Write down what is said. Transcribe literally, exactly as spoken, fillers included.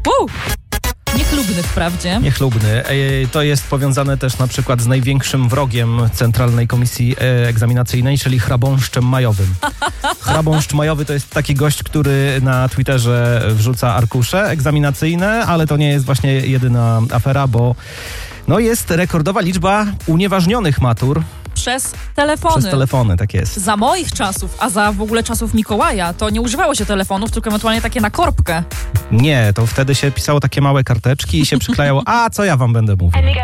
Uu! Niechlubny wprawdzie. Niechlubny. To jest powiązane też na przykład z największym wrogiem Centralnej Komisji Egzaminacyjnej, czyli chrabąszczem majowym. Chrabąszcz majowy to jest taki gość, który na Twitterze wrzuca arkusze egzaminacyjne, ale to nie jest właśnie jedyna afera, bo no jest rekordowa liczba unieważnionych matur. Przez telefony. Przez telefony, tak jest. Za moich czasów, a za w ogóle czasów Mikołaja, to nie używało się telefonów, tylko ewentualnie takie na korbkę. Nie, to wtedy się pisało takie małe karteczki i się przyklejało, a co ja wam będę mówił.